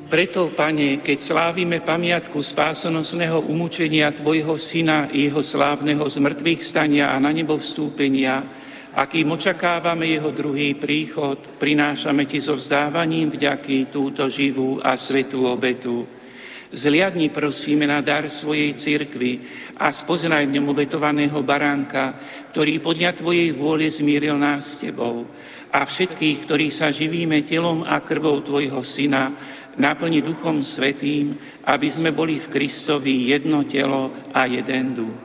Preto, Pane, keď slávime pamiatku spásonosného umúčenia Tvojho Syna i jeho slávneho zmrtvých stania a na nebo vstúpenia, akým očakávame jeho druhý príchod, prinášame Ti so vzdávaním vďaky túto živú a svätú obetu. Zliadni, prosíme, na dar svojej cirkvi a spoznaj v ňom obetovaného baránka, ktorý podľa Tvojej vôle zmieril nás s Tebou, a všetkých, ktorí sa živíme telom a krvou Tvojho Syna, naplni Duchom Svätým, aby sme boli v Kristovi jedno telo a jeden duch.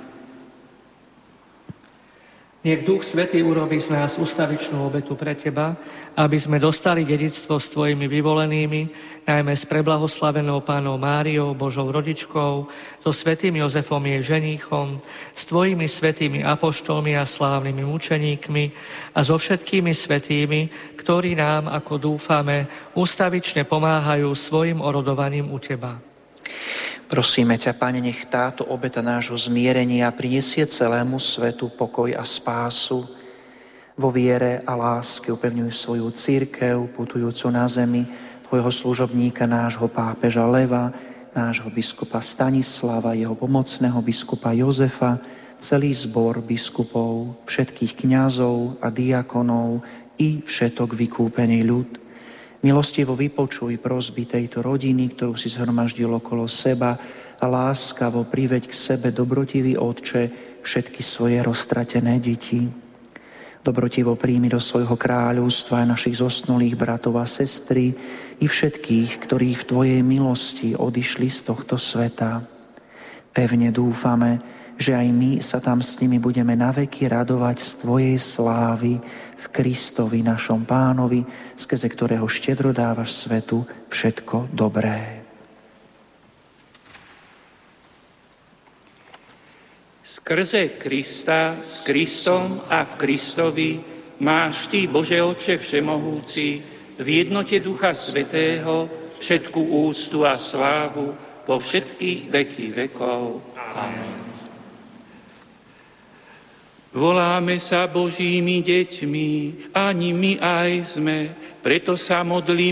Nech Duch Svätý urobí z nás ustavičnú obetu pre Teba, aby sme dostali dedičstvo s Tvojimi vyvolenými, najmä s preblahoslavenou Pannou Máriou, Božou rodičkou, so svätým Jozefom jej ženíchom, s Tvojimi svätými apoštolmi a slávnymi mučeníkmi a so všetkými svätými, ktorí nám, ako dúfame, ustavične pomáhajú svojim orodovaním u Teba. Prosíme ťa, Pane, nech táto obeta nášho zmierenia prinesie celému svetu pokoj a spásu. Vo viere a láske upevňuj svoju cirkev, putujúcu na zemi, Tvojho služobníka, nášho pápeža Leva, nášho biskupa Stanislava, jeho pomocného biskupa Jozefa, celý zbor biskupov, všetkých kňazov a diakonov i všetok vykúpený ľud. Milostivo vypočuj prosby tejto rodiny, ktorú si zhromaždil okolo seba, a láskavo priveď k sebe, dobrotivý Otče, všetky svoje roztratené deti. Dobrotivo príjmi do svojho kráľovstva aj našich zosnulých bratov a sestry i všetkých, ktorí v Tvojej milosti odišli z tohto sveta. Pevne dúfame, že aj my sa tam s nimi budeme naveky radovať z Tvojej slávy v Kristovi, našom Pánovi, skrze ktorého štedro dávaš svetu všetko dobré. Skrze Krista, s Kristom a v Kristovi máš Ty, Bože Otče všemohúci, v jednote Ducha Svätého všetku úctu a slávu po všetky veky vekov. Amen. Voláme sa Božími deťmi, ani my aj sme, preto sa modlíme